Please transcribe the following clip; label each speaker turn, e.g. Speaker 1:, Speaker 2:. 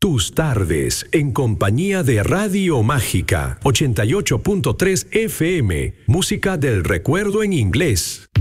Speaker 1: Tus tardes en compañía de Radio Mágica 88.3 FM, música del recuerdo en inglés.